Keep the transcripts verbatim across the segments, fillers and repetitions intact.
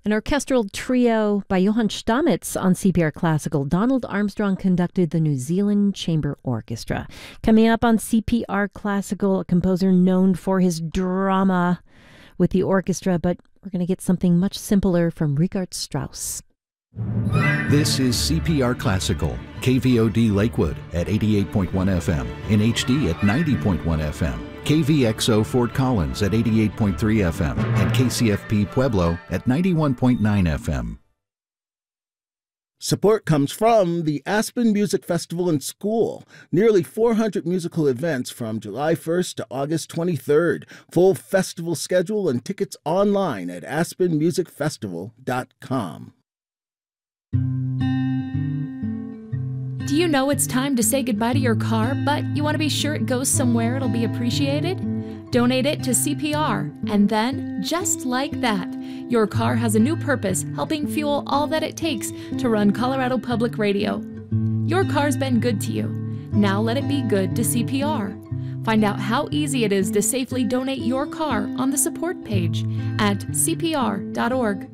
An orchestral trio by Johann Stamitz on C P R Classical. Donald Armstrong conducted the New Zealand Chamber Orchestra. Coming up on C P R Classical, a composer known for his drama with the orchestra, but we're going to get something much simpler from Richard Strauss. This is C P R Classical, K V O D Lakewood at eighty-eight point one F M, in H D at ninety point one F M, K V X O Fort Collins at eighty-eight point three F M, and K C F P Pueblo at ninety-one point nine F M. Support comes from the Aspen Music Festival and School. Nearly four hundred musical events from July first to August twenty-third. Full festival schedule and tickets online at aspen music festival dot com. Do you know it's time to say goodbye to your car, but you want to be sure it goes somewhere it'll be appreciated? Donate it to C P R, and then, just like that, your car has a new purpose, helping fuel all that it takes to run Colorado Public Radio. Your car's been good to you. Now let it be good to C P R. Find out how easy it is to safely donate your car on the support page at C P R dot org.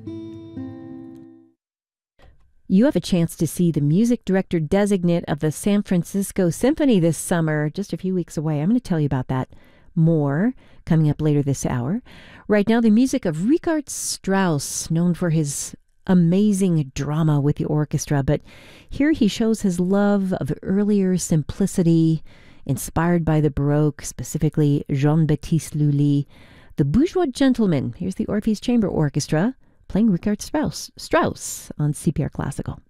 You have a chance to see the music director designate of the San Francisco Symphony this summer, just a few weeks away. I'm going to tell you about that more coming up later this hour. Right now, the music of Richard Strauss, known for his amazing drama with the orchestra, but here he shows his love of earlier simplicity, inspired by the Baroque, specifically Jean-Baptiste Lully. The Bourgeois Gentleman. Here's the Orpheus Chamber Orchestra playing Richard Strauss, Strauss on C P R Classical.